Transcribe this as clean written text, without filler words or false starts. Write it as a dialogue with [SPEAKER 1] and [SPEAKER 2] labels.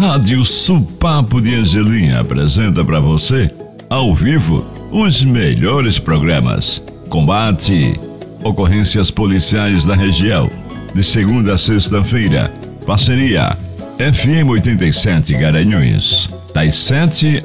[SPEAKER 1] Rádio Supapo de Angelim apresenta para você, ao vivo, os melhores programas. Combate, ocorrências policiais da região, de segunda a sexta-feira. Parceria FM 87 Garanhuns, das 7